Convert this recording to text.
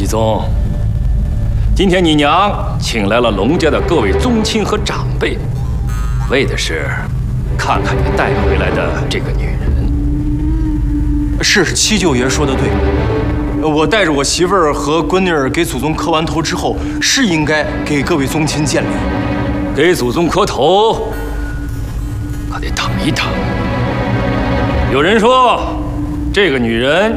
宗，今天你娘请来了龙家的各位宗亲和长辈，为的是看看你带回来的这个女人。 是七舅爷说的对，我带着我媳妇儿和闺女儿给祖宗磕完头之后，是应该给各位宗亲见礼。 给祖宗磕头，可得等一等。有人说，这个女人